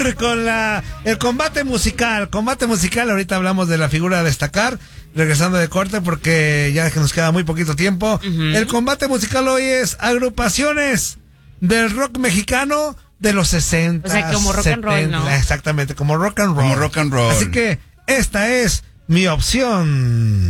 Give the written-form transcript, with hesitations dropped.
con el combate musical. Ahorita hablamos de la figura a destacar, regresando de corte porque ya que nos queda muy poquito tiempo. El combate musical hoy es agrupaciones del rock mexicano de los 60. O sea, como rock and roll, ¿no? Exactamente, como rock and roll. Como rock and roll. Así que esta es mi opción.